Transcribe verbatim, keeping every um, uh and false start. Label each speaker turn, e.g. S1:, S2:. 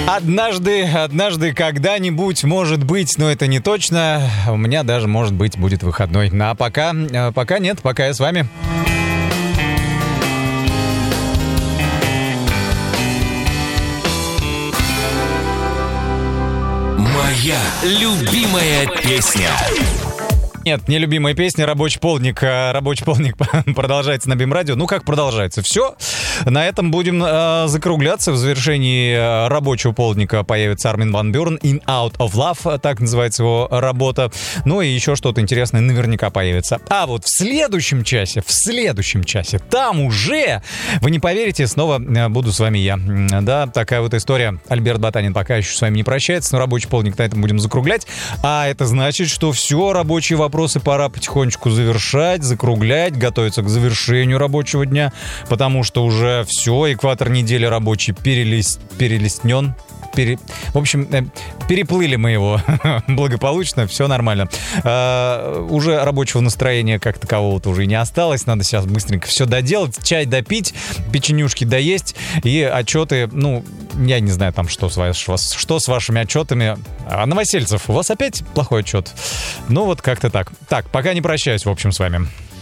S1: Однажды, однажды, когда-нибудь, может быть, но это не точно, у меня даже, может быть, будет выходной. А пока, пока нет, пока я с вами.
S2: Моя любимая песня.
S1: Нет, не любимая песня, рабочий полдник. Рабочий полдник продолжается на БИМ-радио. Ну, как продолжается? Все. На этом будем э, закругляться. В завершении рабочего полдника появится Армин ван Бюрен, In Out of Love, так называется его работа. Ну и еще что-то интересное наверняка появится. А вот в следующем часе, в следующем часе, там уже, вы не поверите, снова буду с вами я. Да, такая вот история. Альберт Ботанин пока еще с вами не прощается, но рабочий полдник на этом будем закруглять. А это значит, что все, рабочие вопросы Вопросы пора потихонечку завершать, закруглять, готовиться к завершению рабочего дня, потому что уже все, экватор недели рабочий перелист, перелистнен. Пере... В общем, переплыли мы его благополучно, все нормально. А, уже рабочего настроения как такового-то уже и не осталось. Надо сейчас быстренько все доделать, чай допить, печенюшки доесть и отчеты, ну, я не знаю там, что с, ваш, что с вашими отчетами. А Новосельцев, у вас опять плохой отчет? Ну, вот как-то так. Так, пока не прощаюсь, в общем, с вами.